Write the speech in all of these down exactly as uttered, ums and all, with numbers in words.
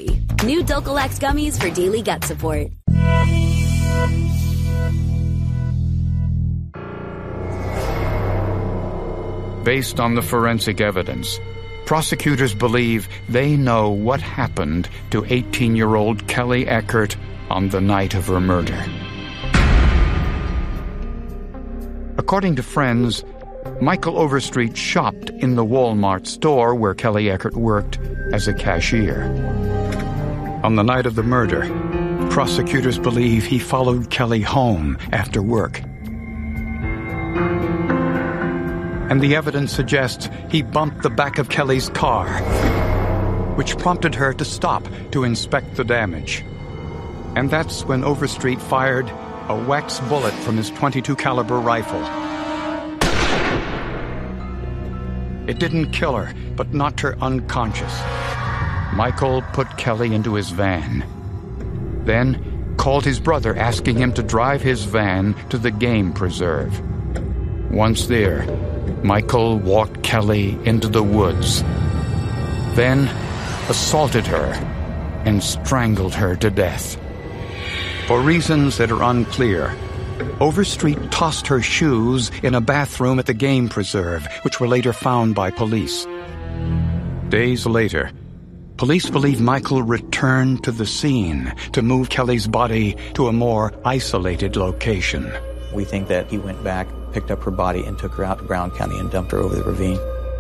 New Dulcolax gummies for daily gut support. Based on the forensic evidence, prosecutors believe they know what happened to eighteen-year-old Kelly Eckert on the night of her murder. According to friends, Michael Overstreet shopped in the Walmart store where Kelly Eckert worked as a cashier. On the night of the murder, prosecutors believe he followed Kelly home after work. And the evidence suggests he bumped the back of Kelly's car, which prompted her to stop to inspect the damage. And that's when Overstreet fired a wax bullet from his twenty-two caliber rifle. It didn't kill her, but knocked her unconscious. Michael put Kelly into his van, then called his brother asking him to drive his van to the game preserve. Once there, Michael walked Kelly into the woods, then assaulted her and strangled her to death. For reasons that are unclear, Overstreet tossed her shoes in a bathroom at the game preserve, which were later found by police. Days later, police believe Michael returned to the scene to move Kelly's body to a more isolated location. We think that he went back, picked up her body, and took her out to Brown County and dumped her over the ravine.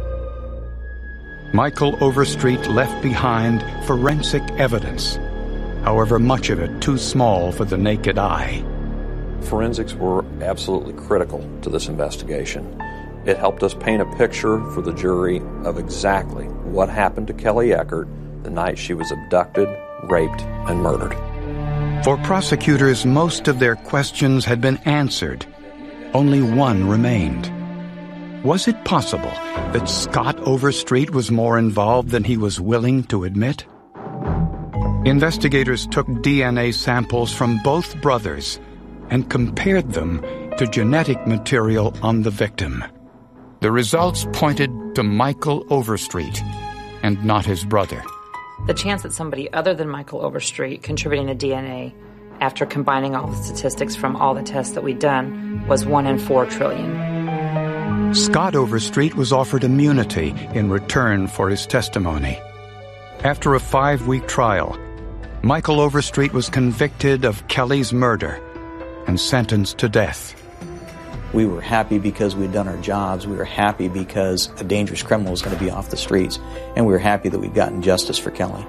Michael Overstreet left behind forensic evidence, however much of it too small for the naked eye. Forensics were absolutely critical to this investigation. It helped us paint a picture for the jury of exactly what happened to Kelly Eckert the night she was abducted, raped, and murdered. For prosecutors, most of their questions had been answered. Only one remained. Was it possible that Scott Overstreet was more involved than he was willing to admit? Investigators took D N A samples from both brothers and compared them to genetic material on the victim. The results pointed to Michael Overstreet and not his brother. The chance that somebody other than Michael Overstreet contributing to D N A after combining all the statistics from all the tests that we'd done was one in four trillion. Scott Overstreet was offered immunity in return for his testimony. After a five-week trial, Michael Overstreet was convicted of Kelly's murder and sentenced to death. We were happy because we'd done our jobs. We were happy because a dangerous criminal was going to be off the streets. And we were happy that we'd gotten justice for Kelly.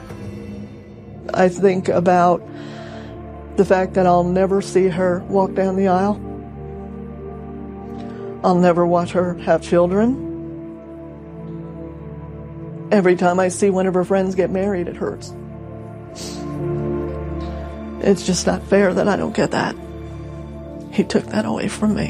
I think about the fact that I'll never see her walk down the aisle. I'll never watch her have children. Every time I see one of her friends get married, it hurts. It's just not fair that I don't get that. He took that away from me.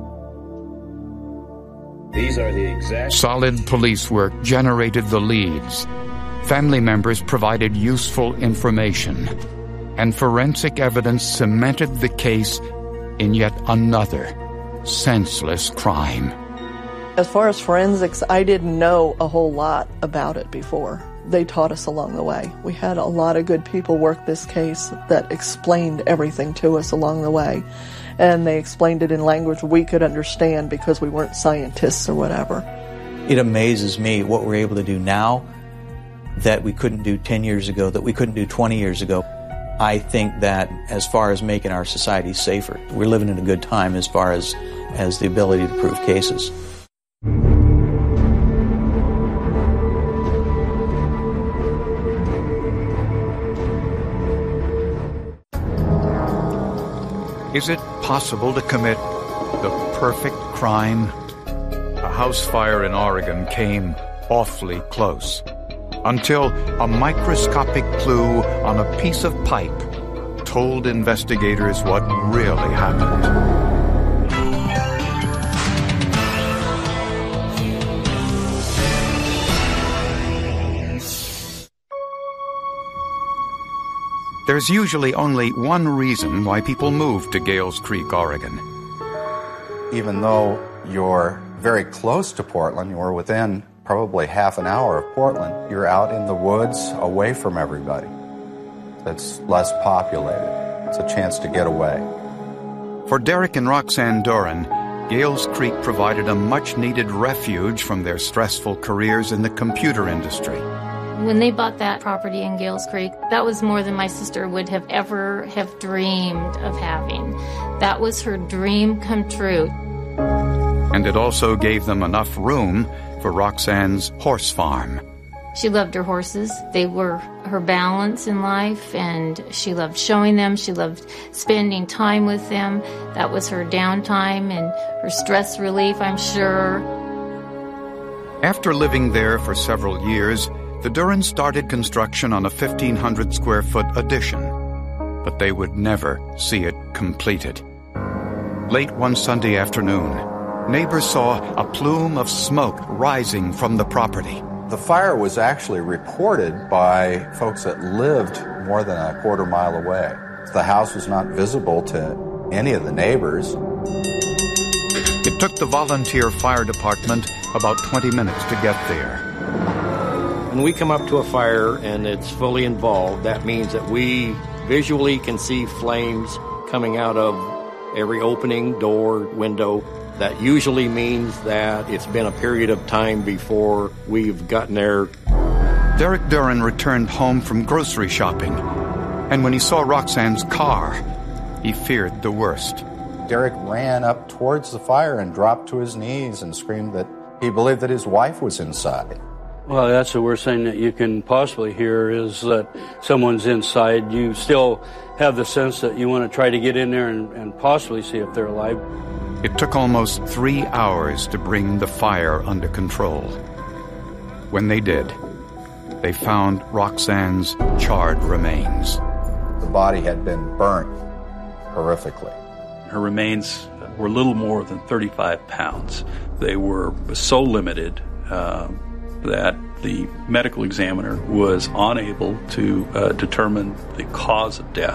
These are the exact... Solid police work generated the leads. Family members provided useful information. And forensic evidence cemented the case in yet another senseless crime. As far as forensics, I didn't know a whole lot about it before. They taught us along the way. We had a lot of good people work this case that explained everything to us along the way. And they explained it in language we could understand because we weren't scientists or whatever. It amazes me what we're able to do now that we couldn't do ten years ago, that we couldn't do twenty years ago. I think that as far as making our society safer, we're living in a good time as far as, as the ability to prove cases. Is it possible to commit the perfect crime? A house fire in Oregon came awfully close, until a microscopic clue on a piece of pipe told investigators what really happened. There's usually only one reason why people move to Gales Creek, Oregon. Even though you're very close to Portland, you're within probably half an hour of Portland, you're out in the woods away from everybody. That's less populated. It's a chance to get away. For Derek and Roxanne Doran, Gales Creek provided a much-needed refuge from their stressful careers in the computer industry. When they bought that property in Gales Creek, that was more than my sister would have ever have dreamed of having. That was her dream come true. And it also gave them enough room for Roxanne's horse farm. She loved her horses. They were her balance in life, and she loved showing them. She loved spending time with them. That was her downtime and her stress relief, I'm sure. After living there for several years, the Durans started construction on a fifteen hundred square foot addition, but they would never see it completed. Late one Sunday afternoon, neighbors saw a plume of smoke rising from the property. The fire was actually reported by folks that lived more than a quarter mile away. The house was not visible to any of the neighbors. It took the volunteer fire department about twenty minutes to get there. When we come up to a fire and it's fully involved, that means that we visually can see flames coming out of every opening, door, window. That usually means that it's been a period of time before we've gotten there. Derek Duran returned home from grocery shopping, and when he saw Roxanne's car, he feared the worst. Derek ran up towards the fire and dropped to his knees and screamed that he believed that his wife was inside. Well, that's the worst thing that you can possibly hear is that someone's inside. You still have the sense that you want to try to get in there and, and possibly see if they're alive. It took almost three hours to bring the fire under control. When they did, they found Roxanne's charred remains. The body had been burnt horrifically. Her remains were little more than thirty-five pounds. They were so limited uh, that the medical examiner was unable to uh, determine the cause of death.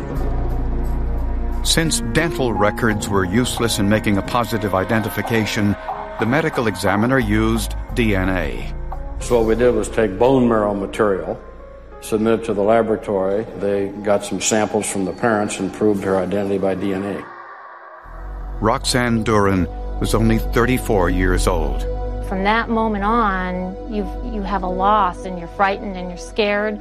Since dental records were useless in making a positive identification, the medical examiner used D N A. So what we did was take bone marrow material, submit it to the laboratory. They got some samples from the parents and proved her identity by D N A. Roxanne Duran was only thirty-four years old. From that moment on, you you have a loss and you're frightened and you're scared.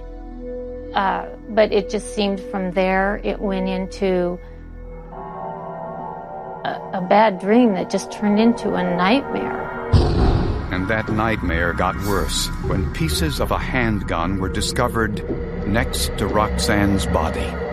Uh, but it just seemed from there it went into a, a bad dream that just turned into a nightmare. And that nightmare got worse when pieces of a handgun were discovered next to Roxanne's body.